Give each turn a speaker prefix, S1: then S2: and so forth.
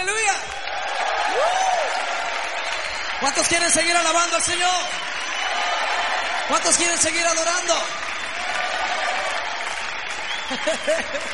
S1: aleluya. ¿Cuántos quieren seguir alabando al Señor? ¿Cuántos quieren seguir adorando?